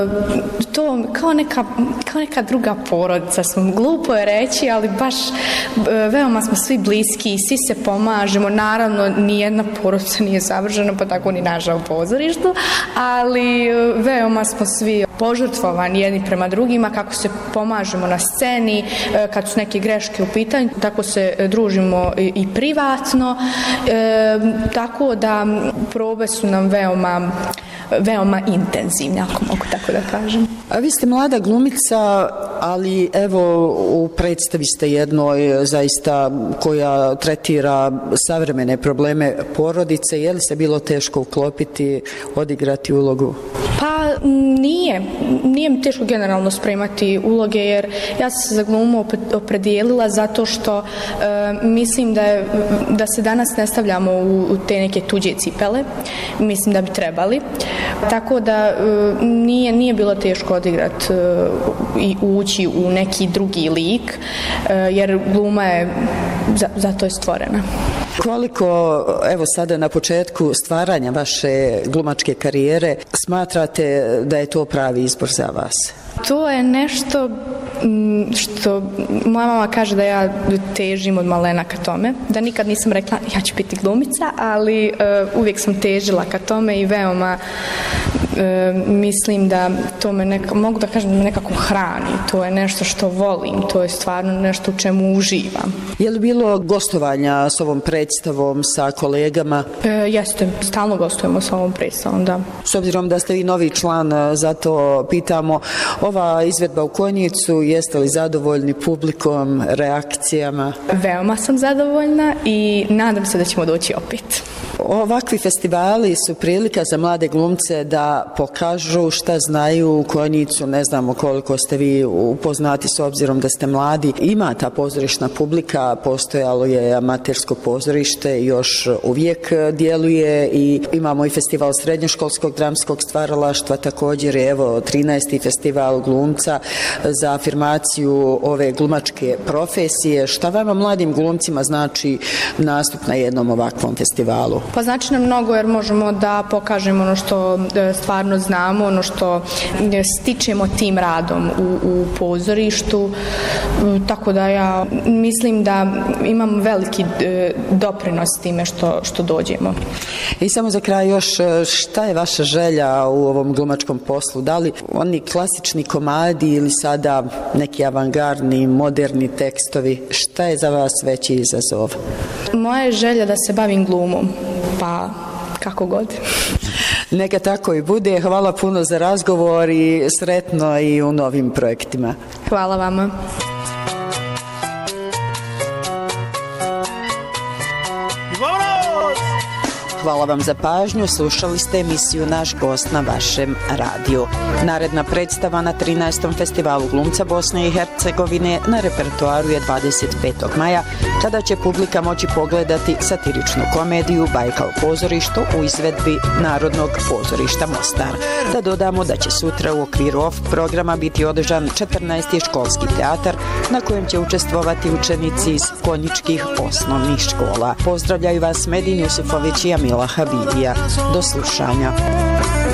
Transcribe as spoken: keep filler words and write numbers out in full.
To kao neka, kao neka druga porodica smo. Glupo je reći, ali baš veoma smo svi bliski, svi se pomažemo. Naravno, nijedna porodica nije savršena, pa tako ni naša u pozorištu, ali veoma smo svi požrtvovani jedni prema drugima, kako se pomažemo na sceni, kad su neke greške u pitanju, tako se družimo i privatno, e, tako da probe su nam veoma veoma intenzivne, ako mogu tako da kažem. A vi ste mlada glumica, ali evo u predstavi ste jednoj zaista koja tretira savremene probleme porodice. Je li se bilo teško uklopiti, odigrati ulogu? Pa nije. Nije mi teško generalno spremati uloge, jer ja sam se za glumu opredijelila zato što e, mislim da, je, da se danas ne stavljamo u, u te neke tuđe cipele. Mislim da bi trebali. Tako da e, nije, nije bilo teško odigrati e, i ući u neki drugi lik, e, jer gluma je za, za to je stvorena. Koliko, evo sada na početku stvaranja vaše glumačke karijere, smatrate da je to pravi izbor za vas? To je nešto što moja mama kaže da ja težim od malena ka tome, da nikad nisam rekla ja ću biti glumica, ali uh, uvijek sam težila ka tome i veoma uh, mislim da to me neka, mogu da kažem nekako hrani, to je nešto što volim, to je stvarno nešto u čemu uživam. Je li bilo gostovanja s ovom predstavom sa kolegama? E, jeste, stalno gostujemo s ovom predstavom, da. S obzirom da ste vi novi član, zato pitamo, ova izvedba u Konjicu, jeste li zadovoljni publikom, reakcijama? Veoma sam zadovoljna i nadam se da ćemo doći opet. Ovakvi festivali su prilika za mlade glumce da pokažu šta znaju u Konjicu, ne znamo koliko ste vi upoznati s obzirom da ste mladi. Ima ta pozorišna publika, postojalo je amatersko pozorište, još uvijek djeluje i imamo i festival srednjoškolskog dramskog stvaralaštva, također je evo trinaesti festival glumca za afirmaciju ove glumačke profesije. Šta vama mladim glumcima znači nastup na jednom ovakvom festivalu? Pa znači nam mnogo jer možemo da pokažemo ono što stvarno znamo, ono što stičemo tim radom u, u pozorištu, tako da ja mislim da imam veliki doprinos time što, što dođemo. I samo za kraj još, šta je vaša želja u ovom glumačkom poslu? Da li oni klasični komadi ili sada neki avangardni, moderni tekstovi? Šta je za vas veći izazov? Moja je želja da se bavim glumom, pa kako god. Neka tako i bude. Hvala puno za razgovor i sretno i u novim projektima. Hvala vama. Hvala vam za pažnju, slušali ste emisiju Naš gost na vašem radiju. Naredna predstava na trinaestom festivalu glumca Bosne i Hercegovine na repertoaru je dvadeset petog maja, kada će publika moći pogledati satiričnu komediju Bajka u pozorištu u izvedbi Narodnog pozorišta Mostar. Da dodamo da će sutra u okviru off programa biti održan četrnaesti školski teatar na kojem će učestvovati učenici iz konjičkih osnovnih škola. Pozdravljaju vas Medin Jusufović i Amila Habibija. Do slušanja.